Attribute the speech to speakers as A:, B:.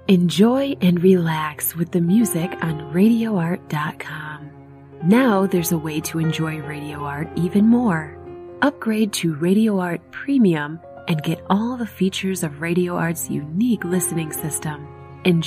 A: Enjoy and relax with the music on RadioArt.com. Now there's a way to enjoy Radio Art even more. Upgrade to Radio Art Premium and get all the features of Radio Art's unique listening system.